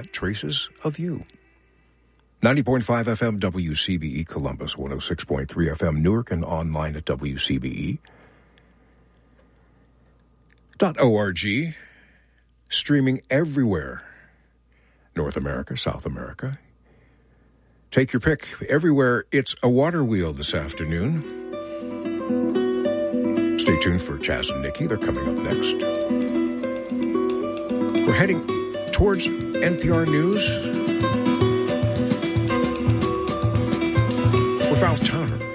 traces of you. 90.5 FM WCBE Columbus, 106.3 FM Newark, and online at WCBE.org. Streaming everywhere. North America, South America. Take your pick. Everywhere, it's a water wheel this afternoon. Stay tuned for Chaz and Nikki. They're coming up next. We're heading towards NPR News with Ralph Towner.